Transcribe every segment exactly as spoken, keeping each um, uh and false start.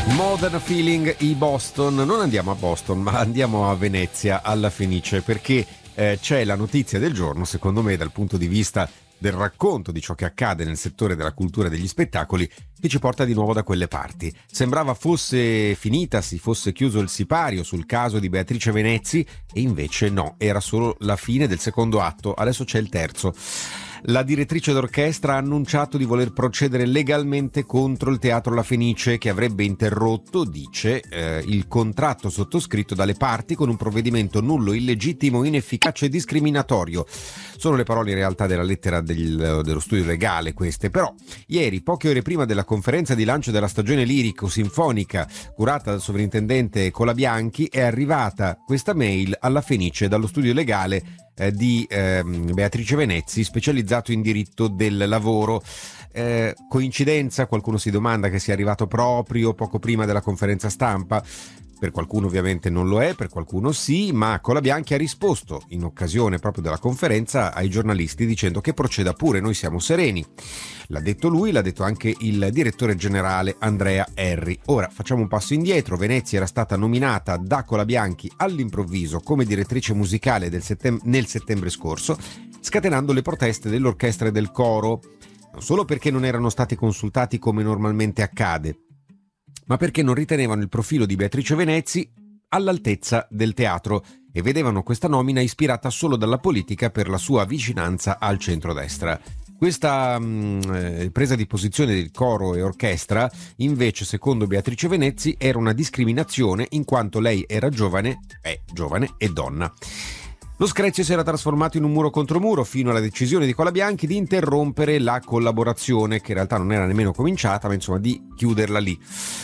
Modern Feeling, i Boston. Non andiamo a Boston, ma andiamo a Venezia, alla Fenice, perché eh, c'è la notizia del giorno, secondo me, dal punto di vista del racconto di ciò che accade nel settore della cultura e degli spettacoli, che ci porta di nuovo da quelle parti. Sembrava fosse finita, si fosse chiuso il sipario sul caso di Beatrice Venezzi, e invece no, era solo la fine del secondo atto, adesso c'è il terzo. La direttrice d'orchestra ha annunciato di voler procedere legalmente contro il Teatro La Fenice, che avrebbe interrotto, dice, eh, il contratto sottoscritto dalle parti con un provvedimento nullo, illegittimo, inefficace e discriminatorio. Sono le parole in realtà della lettera del, dello studio legale queste, però ieri, poche ore prima della conferenza di lancio della stagione lirico-sinfonica curata dal sovrintendente Colabianchi, è arrivata questa mail alla Fenice dallo studio legale eh, di eh, Beatrice Venezzi, specializzato in diritto del lavoro. Eh, coincidenza? Qualcuno si domanda, che sia arrivato proprio poco prima della conferenza stampa. Per qualcuno ovviamente non lo è, per qualcuno sì, ma Colabianchi ha risposto in occasione proprio della conferenza ai giornalisti dicendo che proceda pure, noi siamo sereni. L'ha detto lui, l'ha detto anche il direttore generale Andrea Erri. Ora facciamo un passo indietro. Venezia era stata nominata da Colabianchi all'improvviso come direttrice musicale del settem- nel settembre scorso, scatenando le proteste dell'orchestra e del coro, non solo perché non erano stati consultati come normalmente accade, ma perché non ritenevano il profilo di Beatrice Venezzi all'altezza del teatro e vedevano questa nomina ispirata solo dalla politica per la sua vicinanza al centrodestra. Questa mh, presa di posizione del coro e orchestra, invece, secondo Beatrice Venezzi, era una discriminazione in quanto lei era giovane, è giovane e donna. Lo screzio si era trasformato in un muro contro muro fino alla decisione di Colabianchi di interrompere la collaborazione, che in realtà non era nemmeno cominciata, ma insomma di chiuderla lì.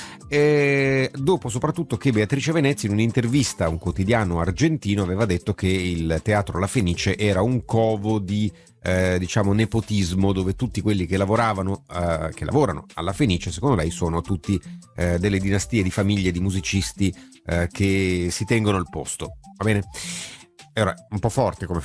E dopo soprattutto che Beatrice Venezzi in un'intervista a un quotidiano argentino aveva detto che il Teatro La Fenice era un covo di eh, diciamo nepotismo, dove tutti quelli che lavoravano eh, che lavorano alla Fenice, secondo lei, sono tutti eh, delle dinastie di famiglie di musicisti eh, che si tengono il posto. Va bene? Ora, un po' forte come